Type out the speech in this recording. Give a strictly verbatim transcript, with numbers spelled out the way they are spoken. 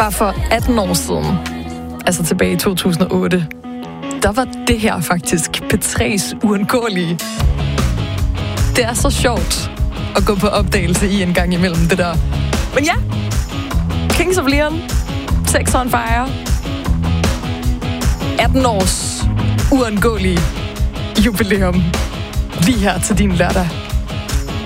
Bare for atten år siden, altså tilbage i to tusind og otte, der var det her faktisk P tre's uundgåelige. Det er så sjovt at gå på opdagelse i en gang imellem det der. Men ja, Kings of Leon, Sex on Fire, atten års uundgåelige jubilæum lige her til din lørdag.